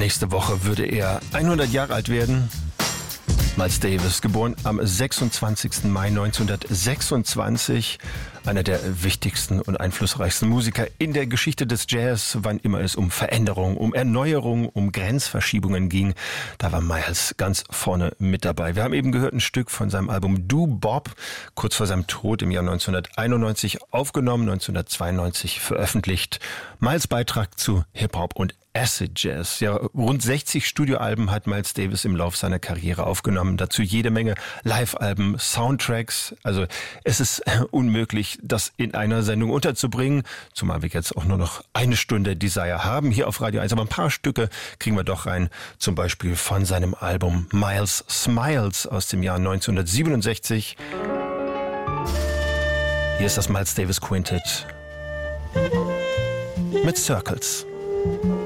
Nächste Woche würde er 100 Jahre alt werden. Miles Davis, geboren am 26. Mai 1926, einer der wichtigsten und einflussreichsten Musiker in der Geschichte des Jazz. Wann immer es um Veränderung, um Erneuerung, um Grenzverschiebungen ging, da war Miles ganz vorne mit dabei. Wir haben eben gehört ein Stück von seinem Album Do Bob, kurz vor seinem Tod im Jahr 1991 aufgenommen, 1992 veröffentlicht. Miles Beitrag zu Hip-Hop und Acid Jazz. Ja, rund 60 Studioalben hat Miles Davis im Lauf seiner Karriere aufgenommen. Dazu jede Menge Live-Alben, Soundtracks. Also es ist unmöglich, das in einer Sendung unterzubringen. Zumal wir jetzt auch nur noch eine Stunde Desire haben hier auf Radio 1. Aber ein paar Stücke kriegen wir doch rein. Zum Beispiel von seinem Album Miles Smiles aus dem Jahr 1967. Hier ist das Miles Davis Quintet mit Circles.